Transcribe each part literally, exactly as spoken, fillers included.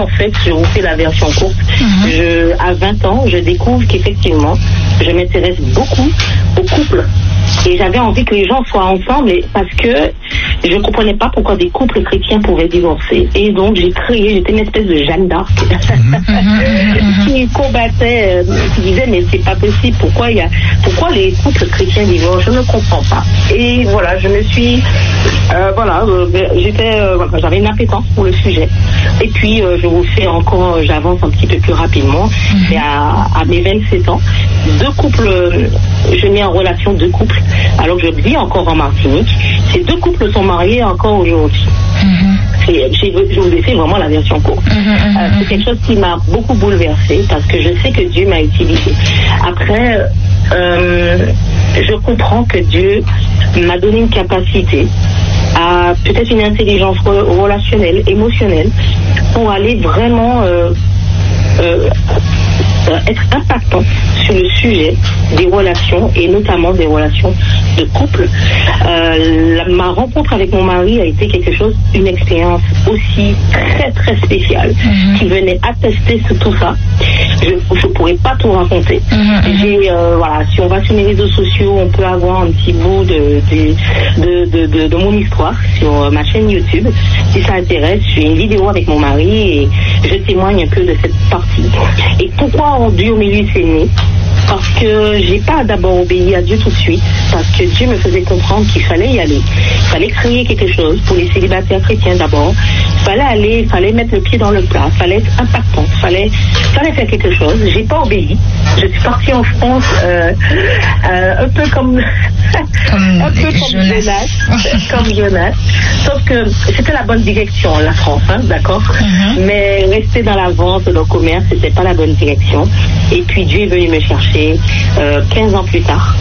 en fait, je vous fais la version courte. Mm-hmm. Je, à vingt ans, je découvre qu'effectivement, je m'intéresse beaucoup aux couples. Et j'avais envie que les gens soient ensemble parce que je ne comprenais pas pourquoi des couples chrétiens pouvaient divorcer. Et donc j'ai créé, j'étais une espèce de Jeanne d'Arc qui combattait, euh, qui disait mais c'est pas possible, pourquoi, il y a, pourquoi les couples chrétiens divorcent, je ne comprends pas. Et voilà, je me suis, euh, voilà, euh, j'étais, euh, voilà, j'avais une appétence pour le sujet. Et puis euh, je vous fais encore, j'avance un petit peu plus rapidement, mais à, à mes vingt-sept ans, deux couples, euh, je mets en relation deux couples. Alors que je vis encore en Martinique. Ces deux couples sont mariés encore aujourd'hui. Mm-hmm. Et je vous ai fait vraiment la version courte. Mm-hmm. Euh, c'est quelque chose qui m'a beaucoup bouleversée parce que je sais que Dieu m'a utilisé. Après, euh, je comprends que Dieu m'a donné une capacité à peut-être une intelligence relationnelle, émotionnelle, pour aller vraiment euh, euh, être impactant sur le sujet des relations et notamment des relations de couple. Euh, la, ma rencontre avec mon mari a été quelque chose, une expérience aussi très très spéciale mm-hmm. qui venait attester sur tout ça. Je ne pourrais pas tout raconter. Mm-hmm. J'ai, euh, voilà, si on va sur mes réseaux sociaux, on peut avoir un petit bout de, de, de, de, de, de mon histoire sur ma chaîne YouTube. Si ça intéresse, j'ai une vidéo avec mon mari et je témoigne un peu de cette partie. Et pourquoi Dieu au milieu s'est né? Parce que j'ai pas d'abord obéi à Dieu tout de suite, parce que Dieu me faisait comprendre qu'il fallait y aller. Il fallait créer quelque chose pour les célibataires chrétiens d'abord. Il fallait aller, il fallait mettre le pied dans le plat, il fallait être impactant, il fallait, fallait faire quelque chose. J'ai pas obéi. Je suis partie en France euh, euh, un peu comme comme un peu comme Jonas, comme Jonas. Sauf que c'était la bonne direction, la France, hein, d'accord. Mm-hmm. Mais rester dans la vente, dans le commerce, c'était pas la bonne direction. Et puis Dieu est venu me chercher euh, quinze ans plus tard,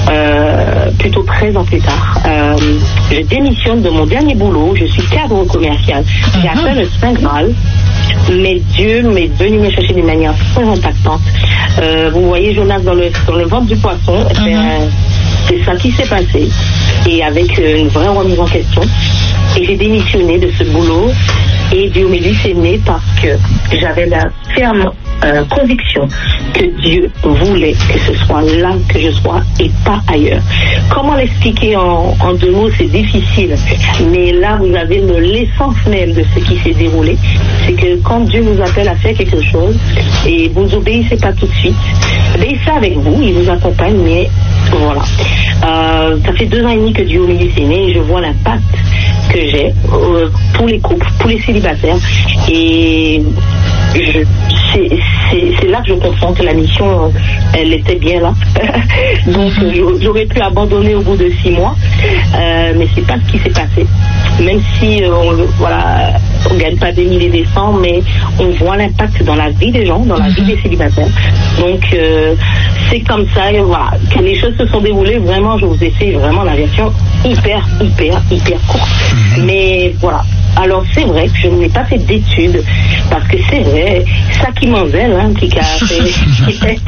euh, plutôt treize ans plus tard. Euh, je démissionne de mon dernier boulot, je suis cadre commercial. J'ai mm-hmm. atteint le Saint Graal, mais Dieu m'est venu me chercher d'une manière très impactante. Euh, vous voyez Jonas dans le, dans le ventre du poisson, mm-hmm. c'est, c'est ça qui s'est passé. Et avec une vraie remise en question. Et j'ai démissionné de ce boulot. Et Dieu me dit c'est né parce que j'avais la ferme euh, conviction que Dieu voulait que ce soit là que je sois et pas ailleurs. Comment l'expliquer en, en deux mots, c'est difficile. Mais là, vous avez le, l'essence même de ce qui s'est déroulé. C'est que quand Dieu vous appelle à faire quelque chose et vous obéissez pas tout de suite, obéissez avec vous, il vous accompagne, mais voilà. Euh, ça fait deux ans et demi que Dieu au milieu s'est né et je vois l'impact que j'ai euh, pour les couples, pour les célibataires et je, c'est, c'est, c'est là que je comprends que la mission elle était bien là. Donc j'aurais pu abandonner au bout de six mois euh, mais c'est pas ce qui s'est passé, même si euh, on, voilà, on gagne pas des milliers des cents, mais on voit l'impact dans la vie des gens, dans la vie des célibataires. Donc euh, c'est comme ça et voilà, que les choses se sont déroulées. Vraiment, je vous ai fait vraiment la version hyper hyper hyper courte, mais voilà. Alors c'est vrai que je n'ai pas fait d'études parce que c'est vrai, ça qui m'envelle, hein, qui a fait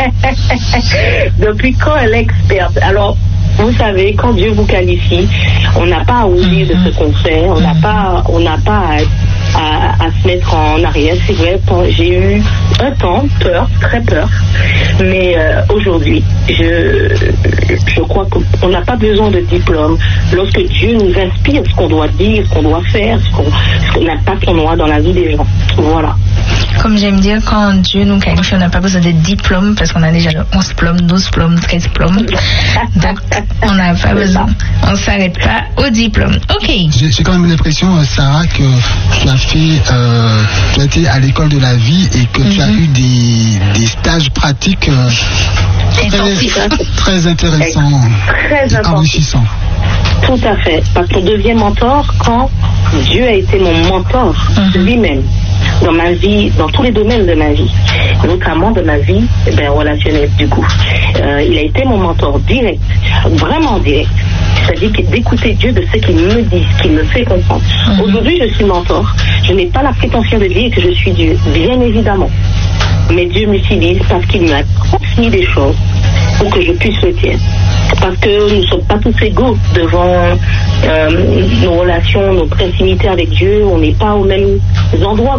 depuis quand elle est experte. Alors vous savez, quand Dieu vous qualifie, on n'a pas à oublier de ce qu'on fait, on n'a pas, on n'a pas à, à, à se mettre en arrière. C'est vrai, j'ai eu un temps peur, très peur, mais euh, aujourd'hui, je, je crois qu'on n'a pas besoin de diplôme. Lorsque Dieu nous inspire ce qu'on doit dire, ce qu'on doit faire, ce qu'on, ce qu'on l'impact qu'on aura dans la vie des gens. Voilà. Comme j'aime dire, quand Dieu nous qualifie, on n'a pas besoin de diplôme parce qu'on a déjà onze diplômes, douze diplômes, treize diplômes. Donc, on n'a pas besoin. On ne s'arrête pas au diplôme. Ok. J'ai, j'ai quand même l'impression, Sarah, que tu as fait, euh, tu as été à l'école de la vie et que mm-hmm. tu as eu des, des stages pratiques euh, très, très intéressants, très enrichissants. Tout à fait. Parce que mon deuxième mentor, quand Dieu a été mon mentor mm-hmm. lui-même, dans ma vie, dans tous les domaines de ma vie, notamment de ma vie eh bien, relationnelle du coup. Euh, il a été mon mentor direct, vraiment direct. C'est-à-dire d'écouter Dieu de ce qu'il me dit, ce qu'il me fait comprendre. Mm-hmm. Aujourd'hui, je suis mentor. Je n'ai pas la prétention de dire que je suis Dieu, bien évidemment. Mais Dieu m'utilise parce qu'il m'a transmis des choses pour que je puisse le dire. Parce que nous ne sommes pas tous égaux devant euh, nos relations, notre intimité avec Dieu. On n'est pas aux mêmes endroits.